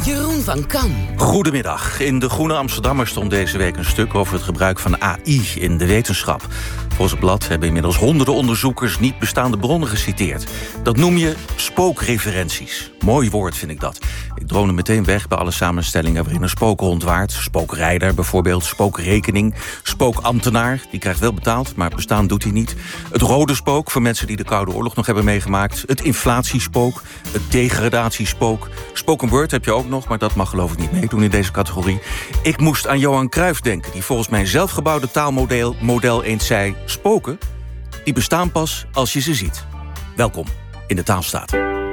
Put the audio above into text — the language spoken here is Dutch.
Jeroen van Kan. Goedemiddag. In De Groene Amsterdammer stond deze week een stuk over het gebruik van AI in de wetenschap. Volgens het blad hebben inmiddels honderden onderzoekers niet bestaande bronnen geciteerd. Dat noem je spookreferenties. Mooi woord vind ik dat. Ik drone meteen weg bij alle samenstellingen waarin een spook rondwaart. Spookrijder bijvoorbeeld, spookrekening, spookambtenaar. Die krijgt wel betaald, maar bestaan doet hij niet. Het rode spook, voor mensen die de Koude Oorlog nog hebben meegemaakt. Het inflatiespook, het degradatiespook. Spoken word heb je ook nog, maar dat mag geloof ik niet meedoen in deze categorie. Ik moest aan Johan Cruijff denken, die volgens mijn zelfgebouwde taalmodel eens zei: spoken, die bestaan pas als je ze ziet. Welkom in de Taalstaat.